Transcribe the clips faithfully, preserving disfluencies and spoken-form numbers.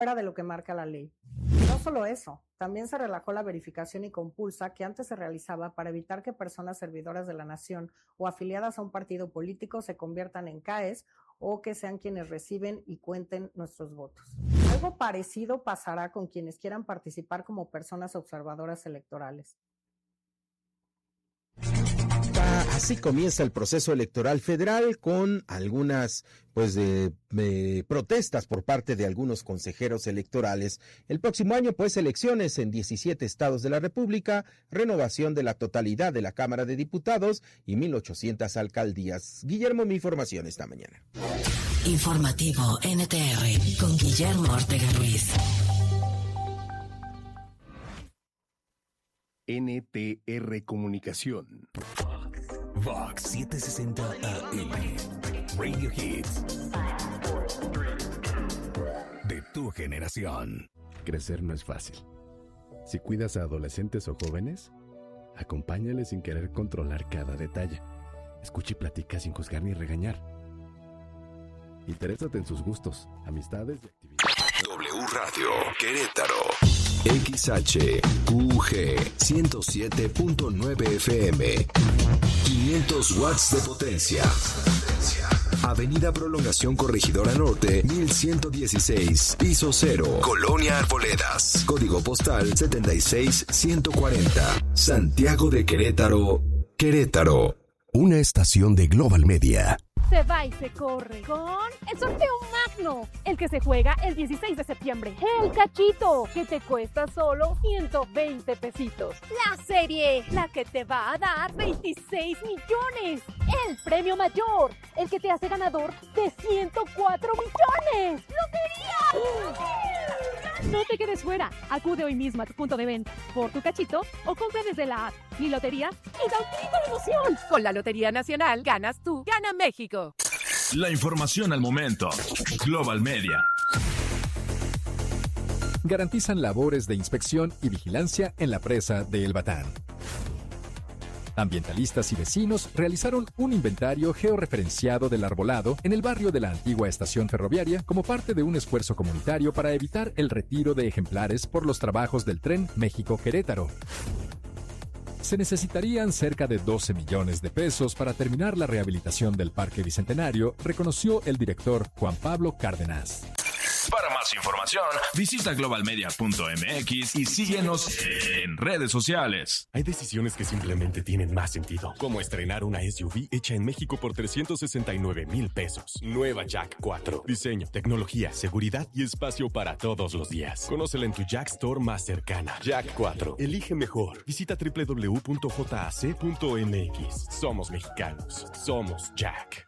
fuera de lo que marca la ley. No solo eso, también se relajó la verificación y compulsa que antes se realizaba para evitar que personas servidoras de la nación o afiliadas a un partido político se conviertan en C A Es o que sean quienes reciben y cuenten nuestros votos. Algo parecido pasará con quienes quieran participar como personas observadoras electorales. Así comienza el proceso electoral federal con algunas pues de, de protestas por parte de algunos consejeros electorales. El próximo año pues elecciones en diecisiete estados de la República, renovación de la totalidad de la Cámara de Diputados y mil ochocientas alcaldías. Guillermo, mi información esta mañana. Informativo N T R con Guillermo Ortega Ruiz. N T R Comunicación. Vox setecientos sesenta A M. Radio Hits. De tu generación. Crecer no es fácil. Si cuidas a adolescentes o jóvenes, acompáñales sin querer controlar cada detalle. Escucha y platica sin juzgar ni regañar. Interésate en sus gustos, amistades y actividades. W Radio Querétaro. X H Q G ciento siete punto nueve F M. quinientos watts de potencia. Avenida Prolongación Corregidora Norte, mil ciento dieciséis, piso cero, Colonia Arboledas. Código postal setenta y seis ciento cuarenta. Santiago de Querétaro, Querétaro. Una estación de Global Media. Se va y se corre con el sorteo magno, el que se juega el dieciséis de septiembre. El cachito, que te cuesta solo ciento veinte pesitos. La serie, la que te va a dar veintiséis millones. El premio mayor, el que te hace ganador de ciento cuatro millones. ¡Lotería! No te quedes fuera. Acude hoy mismo a tu punto de venta por tu cachito o compra desde la app Mi Lotería y da un grito de emoción. Con la Lotería Nacional ganas tú, gana México. La información al momento. Global Media. Garantizan labores de inspección y vigilancia en la presa de El Batán. Ambientalistas y vecinos realizaron un inventario georreferenciado del arbolado en el barrio de la antigua estación ferroviaria como parte de un esfuerzo comunitario para evitar el retiro de ejemplares por los trabajos del tren México-Querétaro. Se necesitarían cerca de doce millones de pesos para terminar la rehabilitación del Parque Bicentenario, reconoció el director Juan Pablo Cárdenas. Para más información, visita global media punto m x y síguenos en redes sociales. Hay decisiones que simplemente tienen más sentido, como estrenar una S U V hecha en México por trescientos sesenta y nueve mil pesos. Nueva Jack cuatro. Diseño, tecnología, seguridad y espacio para todos los días. Conócela en tu Jack Store más cercana. Jack cuatro. Elige mejor. Visita doble u doble u doble u punto j a c punto m x. Somos mexicanos. Somos Jack.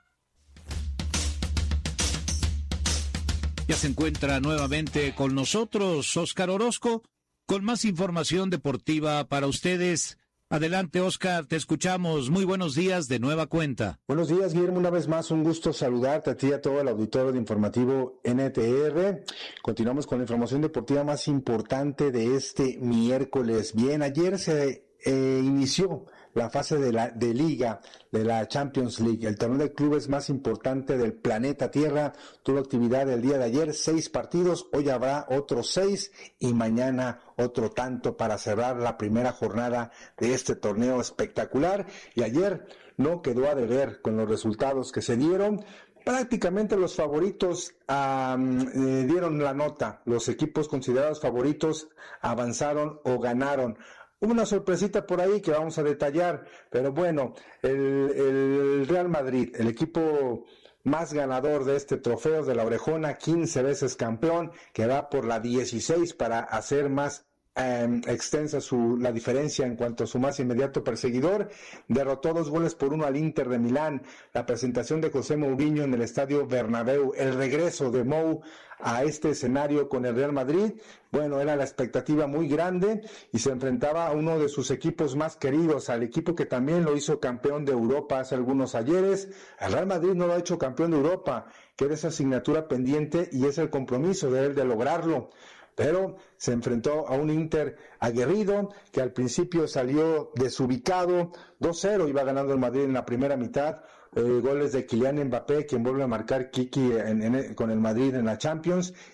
Ya se encuentra nuevamente con nosotros Óscar Orozco con más información deportiva para ustedes. Adelante, Óscar, te escuchamos. Muy buenos días de nueva cuenta. Buenos días, Guillermo. Una vez más, un gusto saludarte a ti y a todo el auditorio de Informativo N T R. Continuamos con la información deportiva más importante de este miércoles. Bien, ayer se eh, inició la fase de la de liga de la Champions League, el torneo de clubes más importante del planeta Tierra. Tuvo actividad el día de ayer, seis partidos, hoy habrá otros seis y mañana otro tanto para cerrar la primera jornada de este torneo espectacular. Y ayer no quedó a deber con los resultados que se dieron. Prácticamente los favoritos um, eh, dieron la nota, los equipos considerados favoritos avanzaron o ganaron. Hubo una sorpresita por ahí que vamos a detallar, pero bueno, el, el Real Madrid, el equipo más ganador de este trofeo de la Orejona, quince veces campeón, que va por la dieciséis para hacer más eh, extensa su, la diferencia en cuanto a su más inmediato perseguidor, derrotó dos goles por uno al Inter de Milán. La presentación de José Mourinho en el Estadio Bernabéu, el regreso de Mou a este escenario con el Real Madrid, bueno, era la expectativa muy grande y se enfrentaba a uno de sus equipos más queridos, al equipo que también lo hizo campeón de Europa hace algunos ayeres. El Real Madrid no lo ha hecho campeón de Europa, queda esa asignatura pendiente y es el compromiso de él de lograrlo. Pero se enfrentó a un Inter aguerrido que al principio salió desubicado, dos cero iba ganando el Madrid en la primera mitad, eh, goles de Kylian Mbappé, quien vuelve a marcar Kiki en, en, con el Madrid en la Champions,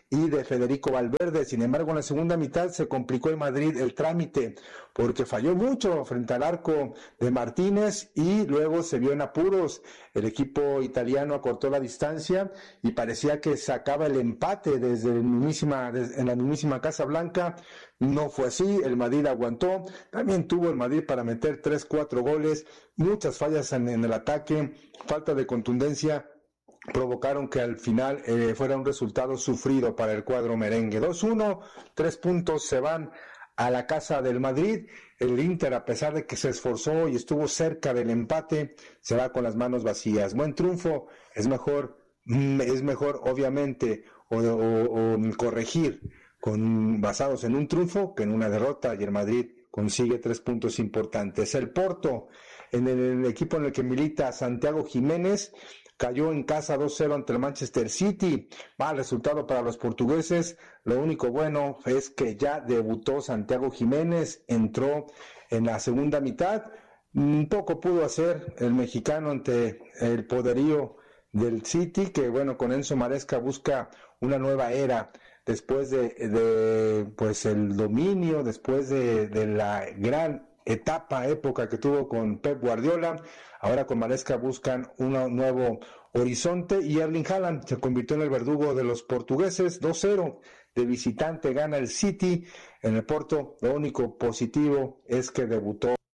y de Federico Valverde. Sin embargo, en la segunda mitad se complicó el Madrid el trámite porque falló mucho frente al arco de Martínez y luego se vio en apuros. El equipo italiano acortó la distancia y parecía que sacaba el empate desde la mismísima, desde, en la mismísima Casa Blanca. No fue así, el Madrid aguantó. También tuvo el Madrid para meter tres, cuatro goles, muchas fallas en, en el ataque, falta de contundencia, provocaron que al final eh, fuera un resultado sufrido para el cuadro merengue. dos uno, tres puntos se van a la casa del Madrid. El Inter, a pesar de que se esforzó y estuvo cerca del empate, se va con las manos vacías. Buen triunfo, es mejor, es mejor obviamente o, o, o corregir con basados en un triunfo que en una derrota, y el Madrid consigue tres puntos importantes. El Porto, en el, el equipo en el que milita Santiago Jiménez, cayó en casa dos cero ante el Manchester City. Mal resultado para los portugueses. Lo único bueno es que ya debutó Santiago Jiménez, entró en la segunda mitad. Un poco pudo hacer el mexicano ante el poderío del City, que bueno, con Enzo Maresca busca una nueva era después de, de pues el dominio, después de, de la gran etapa, época que tuvo con Pep Guardiola. Ahora con Maresca buscan un nuevo horizonte y Erling Haaland se convirtió en el verdugo de los portugueses. dos cero de visitante gana el City en el Porto. Lo único positivo es que debutó